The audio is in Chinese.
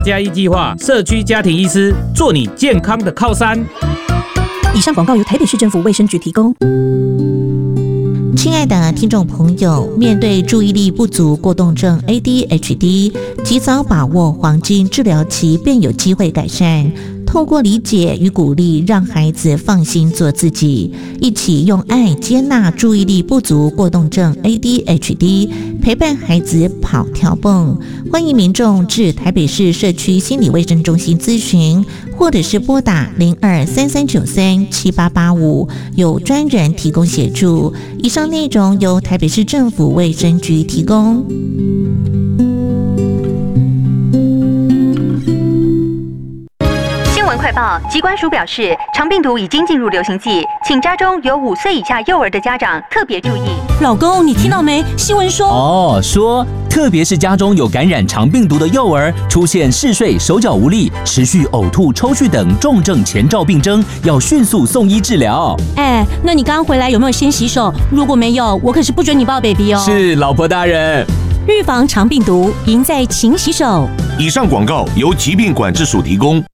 嘉义计划社区家庭医师，做你健康的靠山。 以上广告由台北市政府卫生局提供。 亲爱的听众朋友，面对注意力不足过动症 ADHD， 及早把握黄金治疗期，便有机会改善。透过理解与鼓励，让孩子放心做自己，一起用爱接纳注意力不足过动症 ADHD， 陪伴孩子跑跳蹦。欢迎民众至台北市社区心理卫生中心咨询，或者是拨打0233937885，有专人提供协助。以上内容由台北市政府卫生局提供。 快报，疾管署表示，肠病毒已经进入流行季，请家中有5岁以下幼儿的家长特别注意。 老公，你听到没？新闻说特别是家中有感染肠病毒的幼儿，出现嗜睡、手脚无力、持续呕吐、抽搐等重症前兆病征，要迅速送医治疗。 那你刚回来有没有先洗手？如果没有，我可是不准你抱 baby 哦。 是，老婆大人。 预防肠病毒，赢在勤洗手。 以上广告由疾病管制署提供。